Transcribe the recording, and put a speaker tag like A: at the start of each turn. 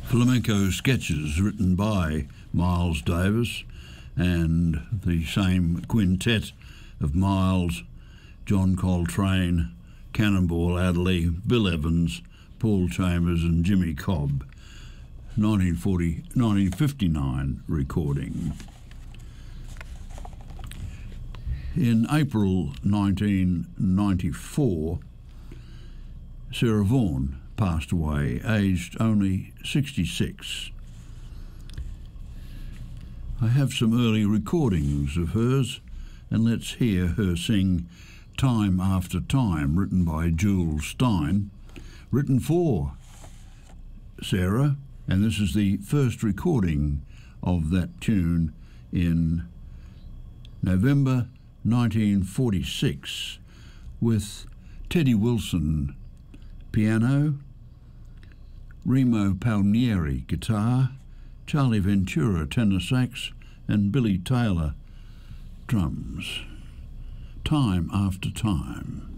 A: Flamenco sketches written by Miles Davis and the same quintet of Miles, John Coltrane, Cannonball Adderley, Bill Evans, Paul Chambers and Jimmy Cobb, 1959 recording. In April 1994, Sarah Vaughan passed away, aged only 66. I have some early recordings of hers, and let's hear her sing Time After Time, written by Jules Stein, written for Sarah, and this is the first recording of that tune in November 1946 with Teddy Wilson piano, Remo Palmieri guitar, Charlie Ventura tenor sax and Billy Taylor drums. Time After Time.